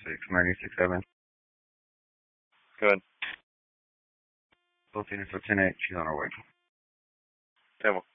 96, 96.7. Good. Both units for 10-8. She's on her way. 10